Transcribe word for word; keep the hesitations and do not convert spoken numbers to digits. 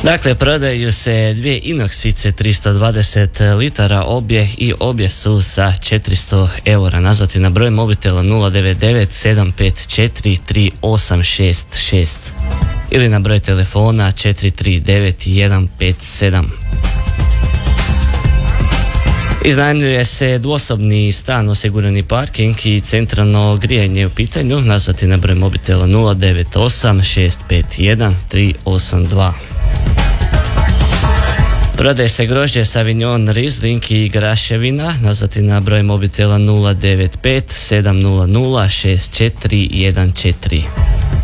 Dakle, prodaju se dvije inoksice tristo dvadeset litara obje i obje su sa četiristo eura. Nazvati na broj mobitela nula devet devet sedam pet četiri tri osam šest šest ili na broj telefona četiri tri devet jedan pet sedam. Iznajmljuje se dvosobni stan, osigurani parking i centralno grijanje u pitanju. Nazvati na broj mobitela nula devet osam šest pet jedan tri osam dva. Prodaje se grožđe Savignon, Riesling i graševina. Nazvati na broj mobitela nula devet pet sedam nula nula šest četiri jedan četiri.